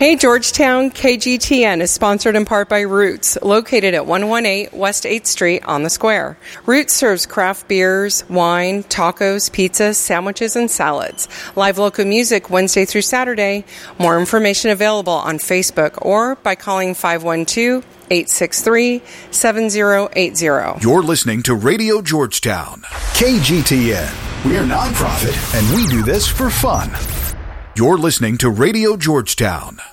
Hey Georgetown, KGTN is sponsored in part by Roots, located at 118 West 8th Street on the Square. Roots serves craft beers, wine, tacos, pizzas, sandwiches, and salads. Live local music Wednesday through Saturday. More information available on Facebook or by calling 512-863-7080. You're listening to Radio Georgetown, KGTN. We're nonprofit, and we do this for fun. You're listening to Radio Georgetown.